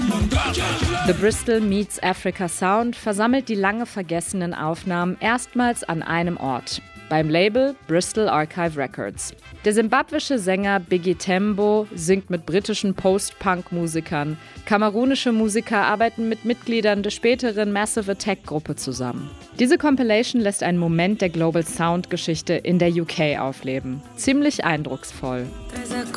The Bristol Meets Africa Sound versammelt die lange vergessenen Aufnahmen erstmals an einem Ort. Beim Label Bristol Archive Records. Der simbabwische Sänger Biggie Tembo singt mit britischen Post-Punk-Musikern. Kamerunische Musiker arbeiten mit Mitgliedern der späteren Massive Attack-Gruppe zusammen. Diese Compilation lässt einen Moment der Global Sound-Geschichte in der UK aufleben. Ziemlich eindrucksvoll.